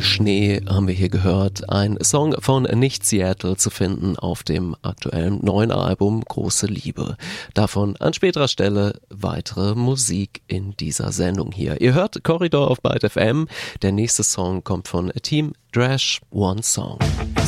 Schnee haben wir hier gehört. Ein Song von Nicht Seattle zu finden auf dem aktuellen neuen Album Große Liebe. Davon an späterer Stelle weitere Musik in dieser Sendung hier. Ihr hört Corridor auf Byte FM. Der nächste Song kommt von Team Drash, One Song.